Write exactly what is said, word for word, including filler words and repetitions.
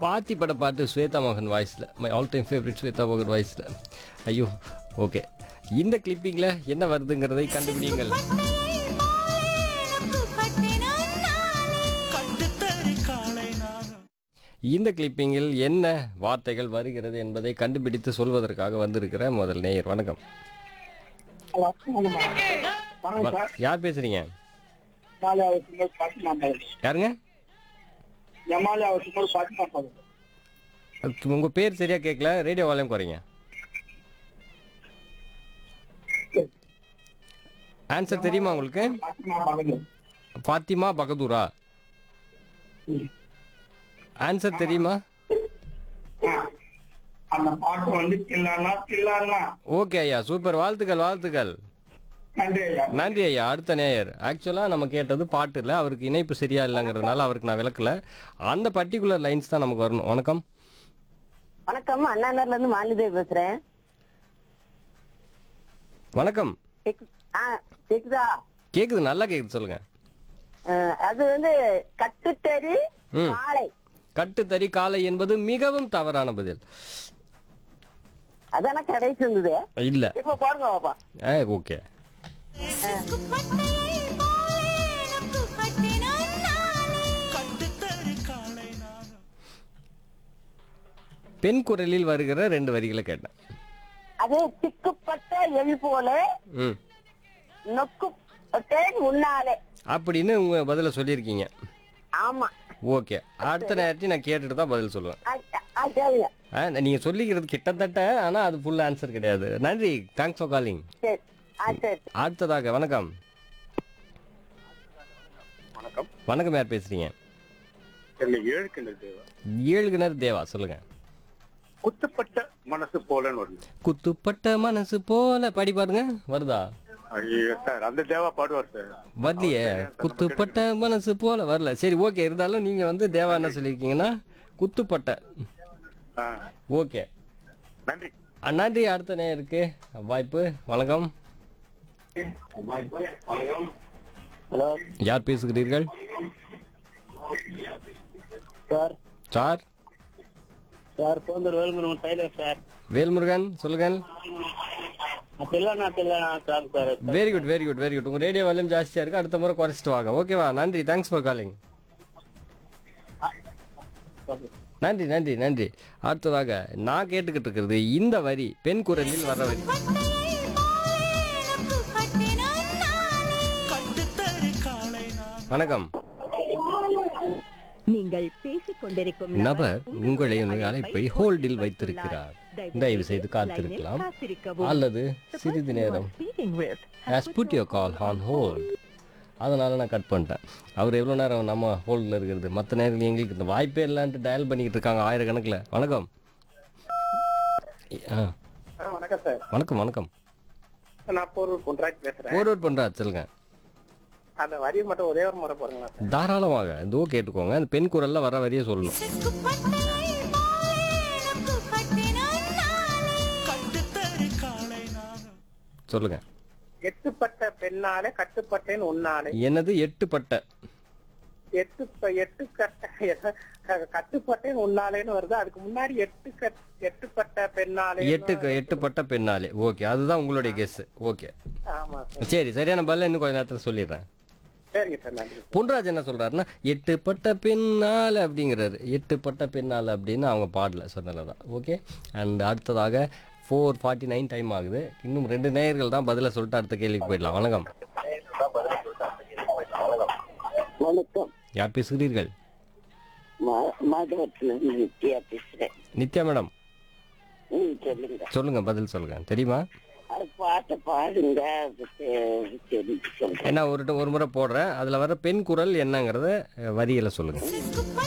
பாத்தி பட பாட்டு ஸ்வேதா மோகன் வாய்ஸில், my all time favourite Shweta மோகன் வாய்ஸில். ஐயோ ஓகே, இந்த கிளிப்பிங்கில் என்ன வருதுங்கிறதை கண்டுபிடிங்கள். இந்த கிளிப்பிங்கில் என்ன வார்த்தைகள் வருகிறது என்பதை கண்டுபிடித்து சொல்வதற்காக வந்திருக்கிற முதல் நேயர். வணக்கம். ஹலோ, வணக்கம் சார். யார் பேசுறீங்க? ஜமாலியா சுமர் பாத்திமா பேசுறேன். யாருங்க? ஜமாலியா சுமர் பாத்திமா பேசுறேன். உங்க பேர் சரியா கேட்கல, ரேடியோ வால்யூம் குறைங்க. ஆன்சர் தெரியுமா உங்களுக்கு? பாத்திமா பகதூர். ஃபாத்திமா பகதூரா? ம். ஆன்சர் தெரியுமா? ஆ. அந்த பாட்டு வந்து தில்லானா தில்லானா. ஓகே ஐயா, சூப்பர், வாழ்த்துக்கள் வாழ்த்துக்கள். நன்றி ஐயா. நன்றி ஐயா. அடுத்த நேயர். ஆக்சுவலாக நம்ம கேட்டது பாட்டு இல்லை, அவருக்கு இணைப்பு சரியா இல்லைங்கிறதுனால அவருக்கு நான் விளக்கல. அந்த பர்டிகுலர் லைன்ஸ் தான் நமக்கு வரணும். வணக்கம். வணக்கம், அண்ணா நகர்ல இருந்து மாலிதேவி பேசுறேன். வணக்கம். கேக்கு- ஆ, கேக்குதா? கேக்குது, நல்லா கேக்குது, சொல்லுங்க. அஹ், அது வந்து கட்டுத்தறி ம். காளை. கட்டுத்தறி காலை என்பது மிகவும் தவறான பதில். அதான கடைசி இருந்தது. இல்ல. இப்ப பாருங்க பாப்பா. ஏ ஓகே. பெண் குரலில் வருகிற ரெண்டு வரிகளை கேட்டேன். அது திக்குப்பட்ட எள் போல ம். நொக்குப்பட்ட முன்னாலே. அப்படின்னு உங்க பதில சொல்லியிருக்கீங்க. ஆமா. ஓகே, அடுத்த நேரத்தையும் நான் கேட்டுட்டு தான் பதில் சொல்லுவேன். ஆ, ஆ, சரிங்க. ஆ, நீங்க சொல்லிக்கிறது கிட்டத்தட்ட, ஆனா அது ஃபுல் ஆன்சர் கிடையாது. நன்றி, தேங்க்ஸ் ஃபார் காலிங். சரி. ஆ, சரி. அடுத்ததாக வணக்கம். வணக்கம். வணக்கம், யார் பேசுறீங்க? என்ன ஏழுக்கிணறு தேவா. ஏழுகிணர் தேவா, சொல்லுங்க. குத்துப்பட்ட மனசு போலன்னு வருது. குத்துப்பட்ட மனசு போல படி பாருங்க, வருதா? ஐயோ சார், அந்த தேவா பாடுவார் சார். வரலையே, குத்துப்பட்ட மனசு போல வரல. சரி ஓகே, இருந்தாலும் நீங்க வந்து தேவா என்ன சொல்லியிருக்கீங்கன்னா குத்துப்பட்ட. ஆ. ஓகே, நன்றி. அ, நன்றி. அடுத்த நேருக்கு வாய்ப்பு. வணக்கம். ஹலோ யார் பேசுகிறீர்கள்? Sir. Sir sir, Ponthur Velumurugan Taylor sir. Velmurugan, சொல்லுங்கள். தில்லானா தில்லானா sir sir. Very good very good very good. உங்க ரேடியோ வால்யூம் ஜாஸ்தியா இருக்கு, அடுத்த முறை குறைச்சிட்டு வாங்க. ஓகேவா? நன்றி, தேங்க்ஸ் ஃபார் காலிங். நன்றி நன்றி நன்றி. அடுத்ததாக நான் கேட்டுக்கிட்டு இருக்கிறது இந்த வரி பெண் குரலில் வர வரி. வணக்கம். நீங்கள் பேசிக் கொண்டிருக்கும் நபர் உங்களை அழைப்பை ஹோல்டில் வைத்திருக்கிறார். தயவு செய்து காத்திருக்கலாம் அல்லது சிறிது நேரம். has put your call on hold. அதனால நான் கட் பண்ணிட்டேன். அவர் எவ்வளோ நேரம் நம்ம ஹோல்டில் இருக்கிறது, மற்ற நேரங்கள் எங்களுக்கு இந்த வாய்ப்பே இல்லைன்ட்டு டயல் பண்ணிக்கிட்டு இருக்காங்க ஆயிரக்கணக்கில். வணக்கம். ஆ வணக்கம் சார். வணக்கம் வணக்கம். நான் போரூர் பொன்ராஜ் பேசுறேன். ஃபோர்வர்ட் பண்ணுறா, சொல்லுங்க. அந்த வரியை மட்டும் ஒரே ஒரு முறை போறீங்களா சார்? தாராளமாக இதோ கேட்டுக்கோங்க. அந்த பெண் குரல்ல வர வரியை சொல்லணும். சொல்லுங்க. எட்டுப்பட்ட பெண்ணாலே கட்டுப்பட்டேன் உன்னாலே. என்னது எட்டுப்பட்ட? எட்டு ப- எட்டு கட்ட கட்டுப்பட்டேன் உன்னாலேன்னு வருது. அதுக்கு முன்னாடி எட்டு கட் எட்டுப்பட்ட பெண்ணாலே. எட்டு எட்டுப்பட்ட பெண்ணாலே. ஓகே, அதுதான் உங்களுடைய கெஸ். ஓகே ஆமா சார். சரி, சரியான பதில் இன்னும் கொஞ்ச நேரத்தில் சொல்லிடுறேன். சரிங்க சார், நன்றி. பொன்ராஜ் என்ன சொல்றாருன்னா எட்டுப்பட்ட பெண்ணால் அப்படிங்கிறாரு. எட்டுப்பட்ட பெண்ணால் அப்படின்னு அவங்க பாடல சொன்னதான். ஓகே, அண்ட் அடுத்ததாக ஃபோர் ஃபார்ட்டி நைன் டைம் ஆகுது. இன்னும் ரெண்டு நேயர்கள் தான் பதில சொல்லிட்டு அடுத்த கேள்விக்கு போயிடலாம். வணக்கம். வணக்கம். யார் பேசுகிறீர்கள்? மாதவத்துல நித்யா பேசுறேன். நித்யா மேடம், ம், சொல்லுங்க. சொல்லுங்க, பதில் சொல்லுங்க. தெரியுமா? அது பாட்டை பாடுங்க, அது தெ- தெரிஞ்சு சொல்றேன். ஏன்னா ஒரு ஒரு முறை போடுறேன், அதில் வர பெண் குரல் என்னங்கிறத வரிகளை சொல்லுங்க.